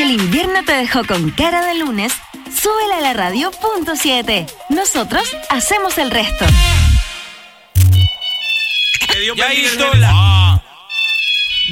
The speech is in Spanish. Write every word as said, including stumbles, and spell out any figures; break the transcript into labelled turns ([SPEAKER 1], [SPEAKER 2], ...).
[SPEAKER 1] el invierno te dejó con cara de lunes, súbela a la radio punto siete. Nosotros hacemos el resto.
[SPEAKER 2] Ya hizo la...